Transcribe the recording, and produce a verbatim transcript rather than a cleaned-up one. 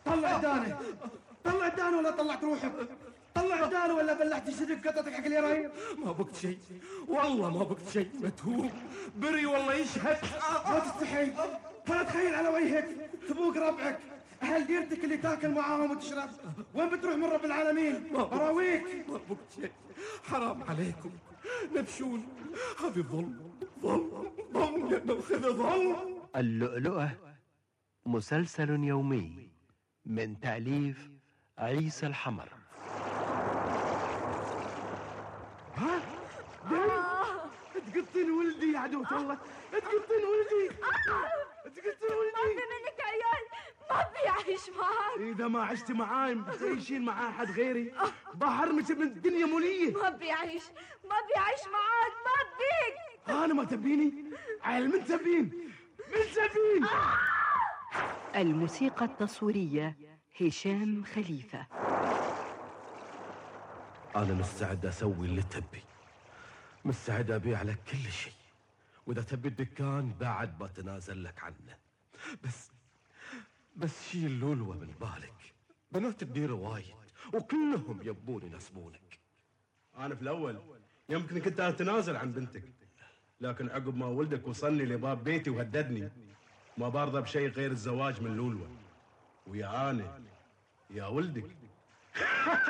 طلع دانه، طلع دانه ولا طلعت روحك؟ طلع دانه ولا بلعت شدك قطتك حق اليراير؟ ما بقت شيء والله، ما بقت شيء. متهوب بري والله يشهد. ما تستحي ولا تخيل على وجهك تبوق ربعك أهل ديرتك اللي تاكل معاهم وتشرب. وين بتروح من رب العالمين؟ براويك. ما بقت شيء. حرام عليكم نبشون. هذه ظلم ظلم ظلم يا ناخذ ظلم. اللؤلؤة مسلسل يومي من تأليف عيسى الحمر. ها؟ تقطين ولدي يا عدوة الله، تقطين ولدي، تقطين ولدي. ما في منك عيال، ما بيعيش معك. إذا ما عشت معاي بتعيشين مع أحد غيري بحرمك من الدنيا منية. ما بيعيش ما بيعيش معك، ما بيك. أنا ما تبيني؟ عيل من تبين؟ من تبين؟ الموسيقى التصويرية هشام خليفة. أنا مستعد أسوي اللي تبي، مستعد أبيع لك كل شيء، وإذا تبي الدكان بعد بتنازل لك عنه. بس بس شيل لولوة من بالك، بنات الديرة وايد وكلهم يبون يناسبونك. أنا في الأول يمكن كنت أتنازل عن بنتك، لكن عقب ما ولدك وصلني لباب بيتي وهددني ما برضى بشيء غير الزواج من لولوة. ويا أنا يا ولدك